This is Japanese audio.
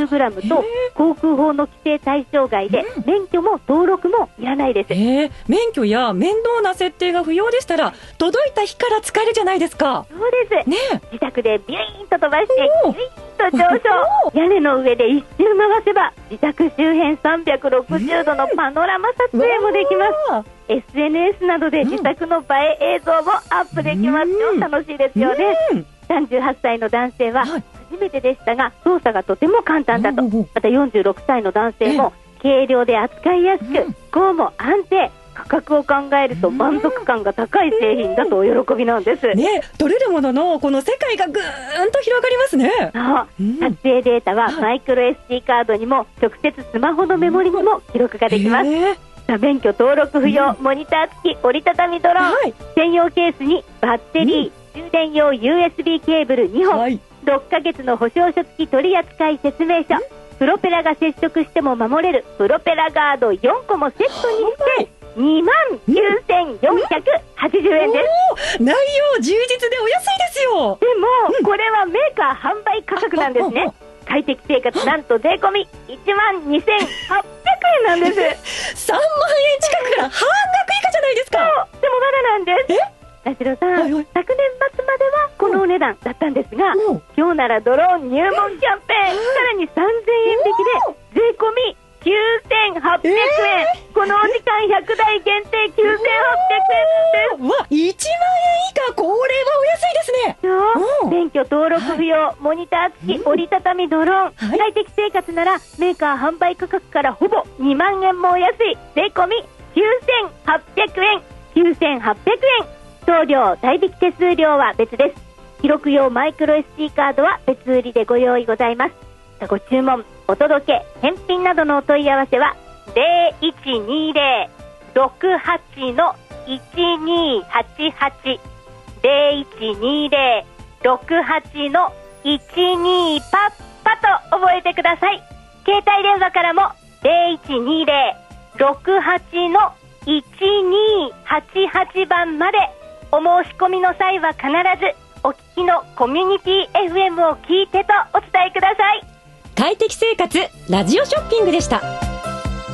90g と航空法の規制対象外で、免許も登録もいらないです。 免許や面倒な設定が不要でしたら届いた日から使えるじゃないですか。 そうです、 ね、 自宅でビュイーンと飛ばしてビュイーンと上昇屋根の上で一周回せば自宅周辺360度のパノラマ撮影もできます。SNS などで自宅の映え映像もアップできますよ。楽しいですよね。38歳の男性は初めてでしたが操作がとても簡単だと。また46歳の男性も軽量で扱いやすく飛行も安定、価格を考えると満足感が高い製品だとお喜びなんです、 ね、取れるもののこの世界がぐーんと広がりますね。 撮影データはマイクロ SD カードにも直接スマホのメモリにも記録ができます。免許登録不要、モニター付き折りたたみドローン、専用ケースにバッテリー、充電用 USB ケーブル2本、6ヶ月の保証書付き取扱説明書、プロペラが接触しても守れるプロペラガード4個もセットにして29,480円です。 内容充実でお安いですよ。 でも、これはメーカー販売価格なんですね。快適生活なんと税込み12,800円なんです。 3万円近くから半額以下じゃないですか。 そうでもまだなんです。田代さん、昨年末まではこのお値段だったんですが、今日ならドローン入門キャンペーン、さらに3,000円引きで税込み9,800円。このお時間100台限定9,800円です。 1万円以下、これはお安いですね。 免許登録不要、モニター付き折りたたみドローン、快適生活ならメーカー販売価格からほぼ2万円もお安い税込み9,800円。9,800円。送料代引き手数料は別です。記録用マイクロ SD カードは別売りでご用意ございます。ご注文、お届け、返品などのお問い合わせは 0120-68-1288 0120-68-12パッパと覚えてください。携帯電話からも 0120-68-1288 番まで。お申し込みの際は必ずお聞きのコミュニティ FM を聞いてとお伝えください。 快適生活ラジオショッピングでした。